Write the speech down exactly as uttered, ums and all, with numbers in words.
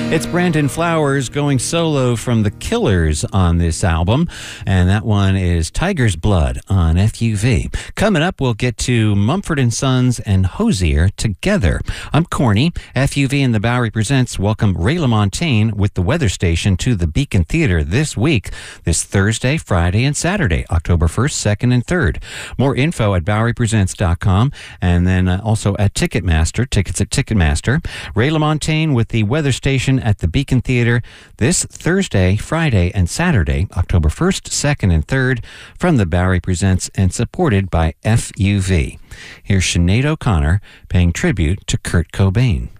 It's Brandon Flowers going solo from The Killers on this album, and that one is Tiger's Blood on F U V. Coming up, we'll get to Mumford and Sons and Hozier together. I'm Corny. F U V and the Bowery Presents welcome Ray LaMontagne with the Weather Station to the Beacon Theater this week, this Thursday, Friday, and Saturday, October first, second, and third. More info at bowery presents dot com, and then uh, also at Ticketmaster, tickets at Ticketmaster. Ray LaMontagne with the Weather Station at the Beacon Theater this Thursday, Friday, and Saturday, October first, second, and third, from the Bowery Presents and supported by F U V. Here's Sinead O'Connor paying tribute to Kurt Cobain.